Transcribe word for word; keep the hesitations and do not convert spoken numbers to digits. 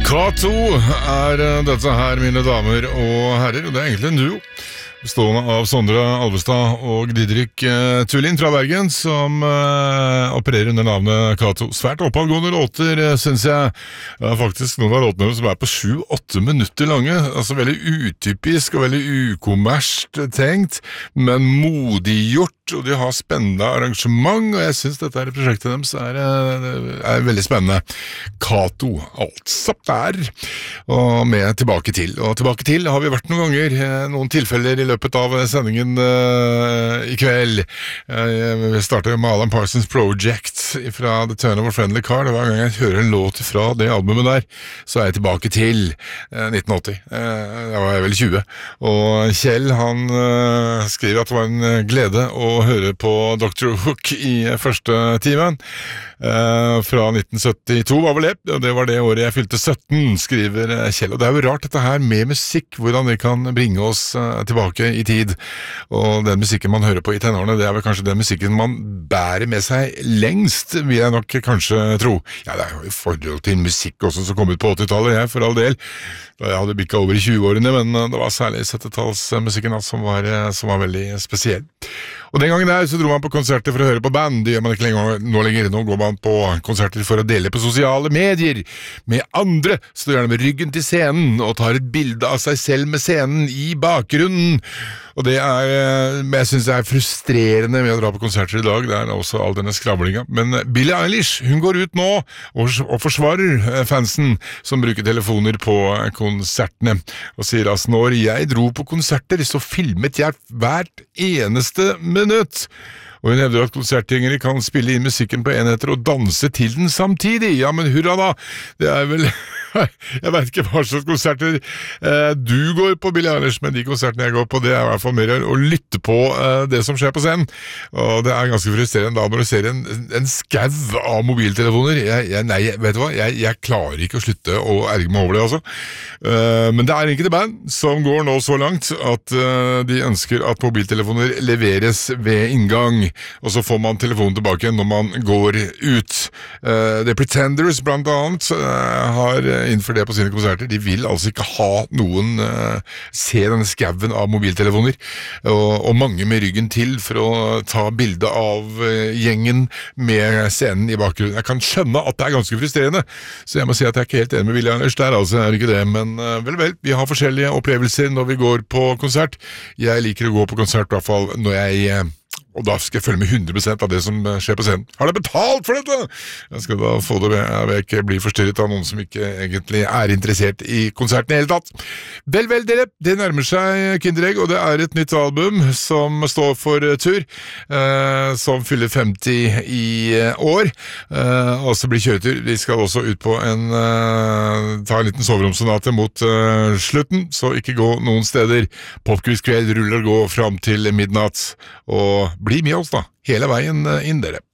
K to er dette her, mine damer og herrer, og det er egentlig en duo bestående av Sondre Alvestad og Didrik uh, Tullin fra Bergen, som uh, opererer under navnet K to. Svært oppadgående låter, uh, synes jeg. Det er faktisk noen av låtene som er på sju-åtte minutter lange, altså veldig utypisk og veldig ukommerst tenkt, men modiggjort, og de har spennende arrangement, og jeg synes dette her prosjektet deres er, uh, er veldig spennende. K to, altså der, og med tilbake til. Og tilbake til har vi vært noen ganger, uh, noen tilfeller i løpet av sendingen uh, i kveld. Uh, vi starter med Alan Parsons Project fra The Turn of a Friendly Car. Hver gang jeg hører en låt fra det albumet der, så er jeg tilbake til uh, nitten åtti. Uh, da var jeg vel tjue. Og Kjell, han uh, skriver at det var en glede å høre på doktor Hook i første timen. Uh, fra nitten syttito var vel det, og det var det året jeg fylte sytten, skriver Kjell. Og det er jo rart dette her med musikk, hvordan det kan bringe oss uh, tilbake i tid, og den musikken man hører på i tenårene, det er vel kanskje den musikken man bærer med seg lengst, vil jeg nok kanskje tro. Ja, det er jo i forhold til musikk også som kom ut på åttitallet, jeg, for all del, da jeg hadde bikket over i tjue-årene, men det var særlig syttitalsmusikken som var, som var veldig spesiell. Og den gangen der så dro man på konserter for å høre på band, det gjør man ikke lenger, nå lenger, nå går man på konserter for å dele på sosiale medier med andre, står gjerne med ryggen til scenen og tar et bilde av seg selv med scenen i bakgrunnen. Og det er, jeg synes det er frustrerende med å dra på konserter i dag, det er også all denne skravlinga. Men Billie Eilish, hun går ut nå og, og forsvarer fansen som bruker telefoner på konsertene, og sier at når jeg dro på konserter, så filmet jeg hvert eneste minutt. Og hun hevder at konsertgjengere kan spille inn musikken på enheter og danse til den samtidig. Ja, men hurra da! Det er vel... Jeg vet ikke hva slags konserter eh, du går på, Billie Eilish, men de konsertene jeg går på, det er i hvert fall mer å lytte på eh, det som skjer på scenen. Og det er ganske frustrerende da når du ser en, en skau av mobiltelefoner. Jeg, jeg, nei, vet du hva? Jeg, jeg klarer ikke å slutte å erge meg over det, altså. Uh, men det er enkelte band som går nå så langt at uh, de ønsker at mobiltelefoner leveres ved inngang, og så får man telefonen tilbake når man går ut. Uh, The Pretenders blant annet uh, har innenfor det på sine konserter. De vil altså ikke ha noen uh, se denne skauen av mobiltelefoner, og, og mange med ryggen til for å ta bilde av uh, gjengen med scenen i bakgrunnen. Jeg kan skjønne at det er ganske frustrerende, så jeg må si at jeg er ikke helt enig med Billie Eilish der, altså er det ikke det, men uh, vel vel, vi har forskjellige opplevelser når vi går på konsert. Jeg liker å gå på konsert i hvert fall når jeg uh, og da skal jeg følge med hundre prosent av det som skjer på scenen. Har dere betalt for dette? Jeg skal da få det med, jeg vil ikke bli forstyrret av noen som ikke egentlig er interessert i konserten i hele tatt. Vel, vel, dere, det nærmer seg Kinderegg, og det er et nytt album som står for tur, eh, som fyller femti i år, eh, og så blir kjøretur. Vi skal også ut på en, eh, ta en liten soveromssonate mot eh, slutten, så ikke gå noen steder. Popquiz kveld ruller gå fram til midnatt, og bli med oss da, hele veien inn dere.